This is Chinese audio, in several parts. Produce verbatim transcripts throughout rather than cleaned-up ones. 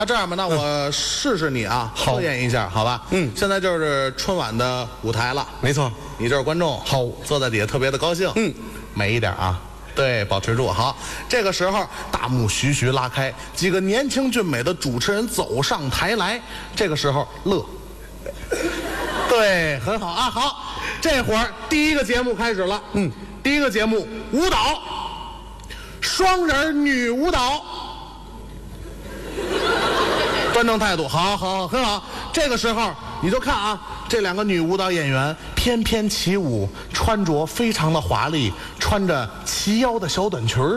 那这样吧，那我试试你啊， 好测验一下，好吧？ 嗯， 现在就是春晚的舞台了， 没错。 你这是观众， 好， 坐在底下特别的高兴， 嗯， 美一点啊。对，保持住。好，这个时候大幕徐徐拉开，几个年轻俊美的主持人走上台来。这个时候乐，对，很好啊。好，这会儿第一个节目开始了。嗯，第一个节目舞蹈，双人女舞蹈，端正态度，好好好，很好。这个时候你就看啊，这两个女舞蹈演员翩翩起舞，穿着非常的华丽，穿着齐腰的小短裙儿，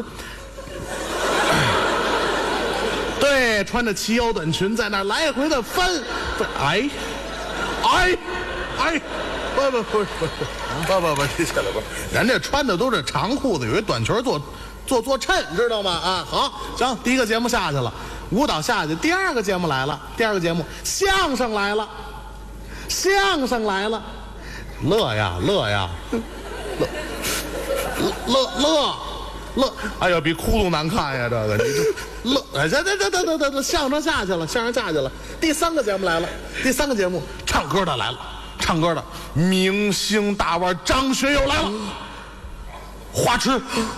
对，穿着齐腰短裙在那儿来回的翻，哎，哎，哎，不不不不不不不，这起来不，人家穿的都是长裤子，有一短裙做做做衬，知道吗？啊，好，行，第一个节目下去了。舞蹈下去，第二个节目来了。第二个节目相声来了，相声来了，乐呀乐呀，乐乐乐乐，哎呀，比窟窿难看呀！这个你这乐，哎，这这这这这这相声下去了，相声下去了。第三个节目来了，第三个节目唱歌的来了，唱歌的明星大腕张学友来了，花痴，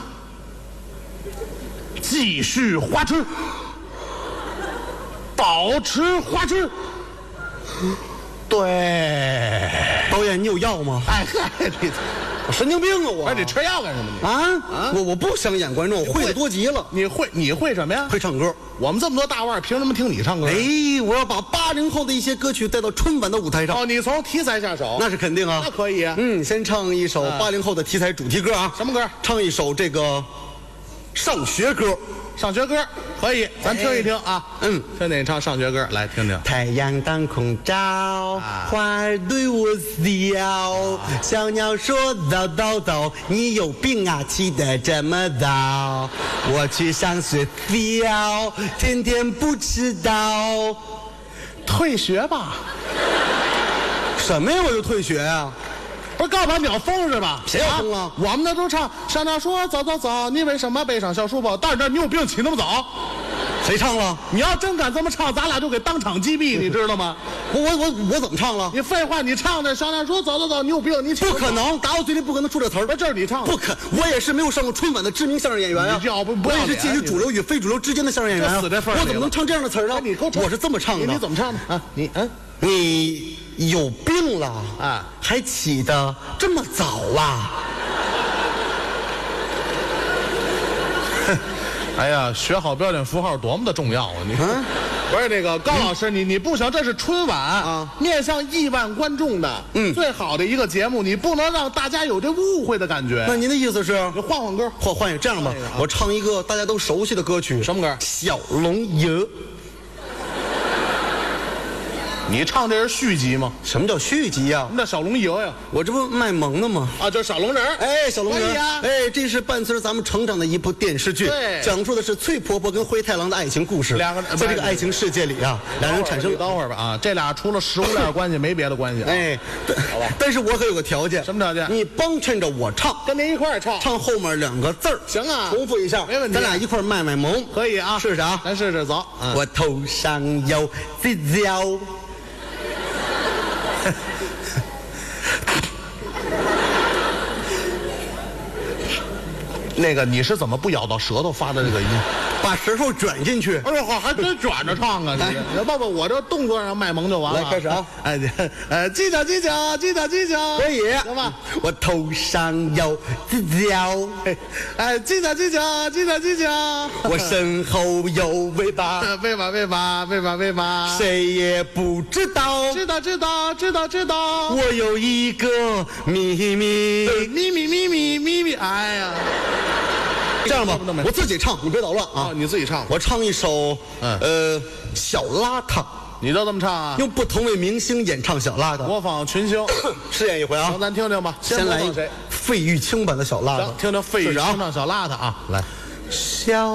继续花痴。保持花痴，对， 导演，你有药吗？ 哎嗨，你我神经病啊！我哎，你吃药干什么你？ 啊啊我我不想演观众，我会的多极了。 你会你会什么呀？ 会唱歌。 我们这么多大腕，凭什么听你唱歌？ 哎，我要把八零后的一些歌曲带到春晚的舞台上。 哦，你从题材下手， 那是肯定啊。 那可以啊。 嗯，先唱一首啊八零后的题材主题歌啊。 什么歌？ 唱一首这个上学歌。 上学歌可以，咱听一听啊。 嗯， 听你唱上学歌，来听听。 太阳当空照， 啊花儿对我笑，小鸟说早早早，你有病啊，起得这么早。我去上学了，天天不迟到。 退学吧？ 什么呀？我就退学啊？ 不是告白秒疯是吧？ 谁要疯啊我们那都唱上那说早早早，你为什么背上小书包？但是这你有病起那么早？ 谁唱了？ 你要真敢这么唱，咱俩就给当场击毙，你知道吗？ 我我我我怎么唱了？ 你废话，你唱的上那说走走走，你有病，你起不可能，打我嘴里不可能出这词儿。 不是，这是你唱的， 不可，我也是没有上过春晚的知名相声演员啊！ 你要不不要我也是脸介于主流与非主流之间的相声演员啊！ 这死这份儿里了我怎么能唱这样的词儿呢？ 你给我唱我是这么唱的。 你你怎么唱的啊？你嗯你有病了啊？ 还起得这么早啊？ 哎呀，学好标点符号多么的重要啊！你、 嗯不是那个高老师，你你不行，这是春晚啊， 面向亿万观众的， 嗯最好的一个节目，你不能让大家有这误会的感觉。 那您的意思是？ 你换换歌， 换换一个这样吧换一个啊， 我唱一个大家都熟悉的歌曲。 什么歌？ 小龙游。 你唱这是续集吗？ 什么叫续集呀？ 那小龙游呀， 我这不卖萌的吗？ 啊，这小龙人儿， 哎，小龙人可以啊哎，这是伴随着咱们成长的一部电视剧， 对讲述的是翠婆婆跟灰太狼的爱情故事。 两个在这个爱情世界里啊，两人产生你等会儿吧啊，这俩除了食物链关系没别的关系。 哎，好吧。但是我可有个条件， 什么条件你帮衬着我唱， 跟您一块儿唱， 唱后面两个字儿。 行啊重复一下， 没问题咱俩一块儿卖卖萌， 可以啊， 试试啊。 咱试试，走。嗯我头上有犄角。 那个你是怎么不咬到舌头发的这个音？ 把舌头卷进去。 哎呦，好，还真转着唱啊！ 来你不不，我这动作上卖萌就完了。 来开始啊！ 哎，你呃，技巧技巧技巧技巧， 可以， 行吧？ 我头上有犄角， 哎，技巧技巧技巧技巧， 我身后有尾巴， 喂吧喂吧喂吧喂吧， 谁也不知道。 知道知道知道知道， 我有一个秘密。 咪咪咪咪咪咪，哎呀， 这样吧，我自己唱，你别捣乱啊！ 啊，你自己唱， 我唱一首， 嗯呃，小邋遢， 你都这么唱啊？ 用不同位明星演唱小邋遢， 模仿群星， 试验一回啊行，！咱听听吧。 先来模仿谁？ 费玉清版的小邋遢行，，听听费玉试试啊清唱小邋遢啊，来。 小